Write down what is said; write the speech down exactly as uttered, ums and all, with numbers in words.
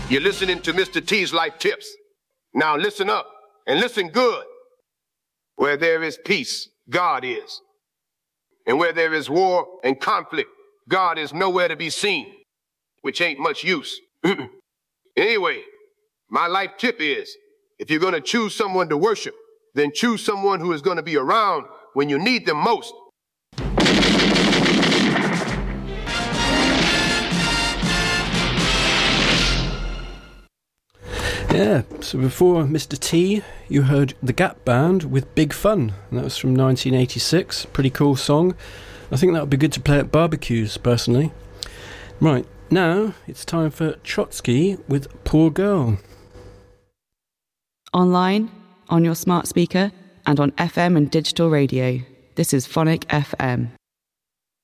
You're listening to Mister T's Life Tips. Now listen up and listen good. Where there is peace, God is. And where there is war and conflict, God is nowhere to be seen, which ain't much use. Anyway, my life tip is, if you're going to choose someone to worship, then choose someone who is going to be around when you need them most. Yeah, so before Mister T, you heard The Gap Band with Big Fun, and that was from nineteen eighty-six. Pretty cool song. I think that would be good to play at barbecues, personally. Right, now it's time for Trotsky with Poor Girl. Online, on your smart speaker, and on F M and digital radio. This is Phonic F M.